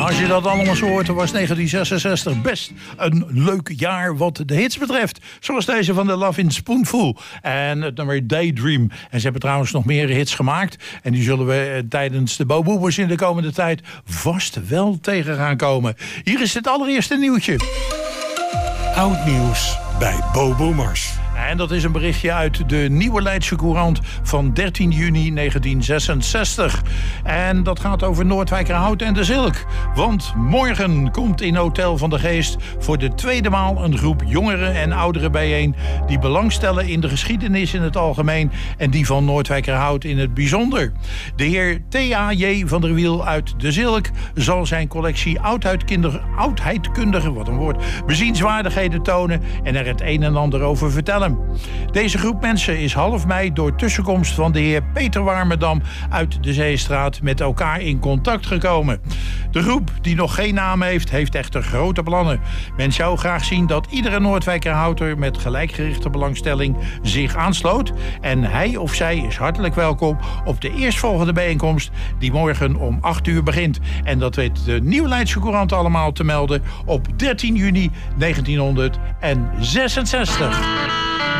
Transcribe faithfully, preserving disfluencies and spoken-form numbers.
Als je dat allemaal zo hoort, dan was negentien zesenzestig best een leuk jaar wat de hits betreft. Zoals deze van The Love in Spoonful en het nummer Daydream. En ze hebben trouwens nog meer hits gemaakt. En die zullen we eh, tijdens de Bo Boomers in de komende tijd vast wel tegen gaan komen. Hier is het allereerste nieuwtje. Oud nieuws bij Bo Boomers. En dat is een berichtje uit de Nieuwe Leidse Courant van dertien juni negentien zesenzestig. En dat gaat over Noordwijkerhout en de Zilk. Want morgen komt in Hotel van de Geest voor de tweede maal een groep jongeren en ouderen bijeen die belangstellen in de geschiedenis in het algemeen en die van Noordwijkerhout in het bijzonder. De heer T A J van der Wiel uit de Zilk zal zijn collectie oudheidkundige, wat een woord, bezienswaardigheden tonen en er het een en ander over vertellen. Deze groep mensen is half mei door tussenkomst van de heer Peter Warmerdam uit de Zeestraat met elkaar in contact gekomen. De groep, die nog geen naam heeft, heeft echter grote plannen. Men zou graag zien dat iedere Noordwijkerhouter met gelijkgerichte belangstelling zich aansloot. En hij of zij is hartelijk welkom op de eerstvolgende bijeenkomst die morgen om acht uur begint. En dat weet de Nieuwe Leidse Courant allemaal te melden op dertien juni negentien zesenzestig.